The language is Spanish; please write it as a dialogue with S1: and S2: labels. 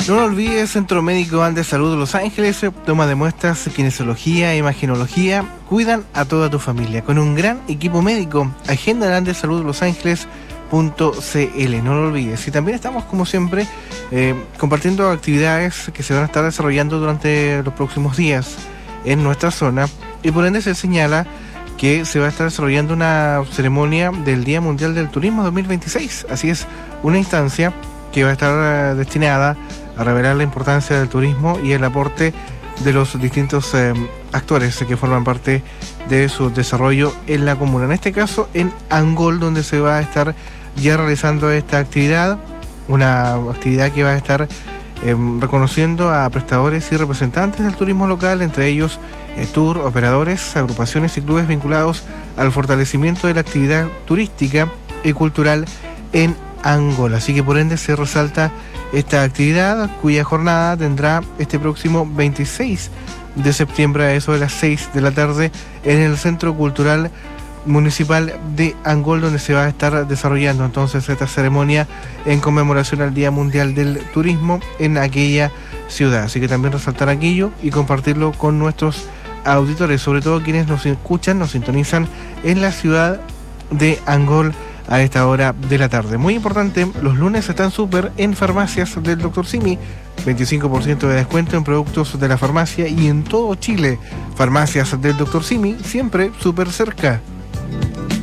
S1: No lo olvides, Centro Médico Andes Salud de Los Ángeles, toma de muestras, kinesiología e imagenología, cuidan a toda tu familia con un gran equipo médico. Agenda de Andes Salud de Los Ángeles.cl, no lo olvides. Y también estamos, como siempre, compartiendo actividades que se van a estar desarrollando durante los próximos días en nuestra zona, y por ende se señala que se va a estar desarrollando una ceremonia del Día Mundial del Turismo 2026. Así es, una instancia que va a estar destinada a revelar la importancia del turismo y el aporte de los distintos actores que forman parte de su desarrollo en la comuna. En este caso, en Angol, donde se va a estar ya realizando esta actividad, una actividad que va a estar reconociendo a prestadores y representantes del turismo local, entre ellos tour, operadores, agrupaciones y clubes vinculados al fortalecimiento de la actividad turística y cultural en Angol. Así que por ende se resalta esta actividad, cuya jornada tendrá este próximo 26 de septiembre a eso de las 6 de la tarde en el Centro Cultural Municipal de Angol, donde se va a estar desarrollando entonces esta ceremonia en conmemoración al Día Mundial del Turismo en aquella ciudad. Así que también resaltar aquello y compartirlo con nuestros auditores, sobre todo quienes nos escuchan, nos sintonizan en la ciudad de Angol a esta hora de la tarde. Muy importante, los lunes están súper en farmacias del Dr. Simi, 25% de descuento en productos de la farmacia y en todo Chile. Farmacias del Dr. Simi, siempre súper cerca.